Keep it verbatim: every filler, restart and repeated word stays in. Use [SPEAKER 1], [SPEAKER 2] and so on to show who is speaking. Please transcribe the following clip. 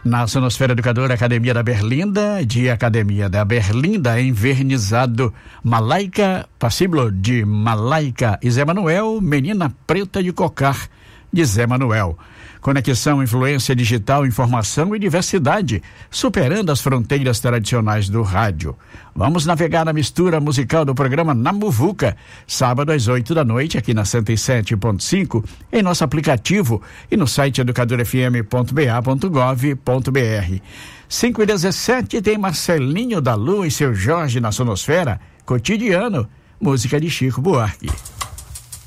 [SPEAKER 1] Na Sonosfera Educadora, Academia da Berlinda, de Academia da Berlinda, envernizado Malaika Passível, de Malaika e Zé Manuel, Menina Preta de Cocar, de Zé Manuel. Conexão, influência digital, informação e diversidade, superando as fronteiras tradicionais do rádio. Vamos navegar na mistura musical do programa Na Muvuca, sábado às oito da noite, aqui na cento e sete ponto cinco, em nosso aplicativo e no site educador f m ponto b a ponto gov ponto b r. cinco e dezessete tem Marcelinho da Lua e seu Jorge na Sonosfera, Cotidiano, música de Chico Buarque.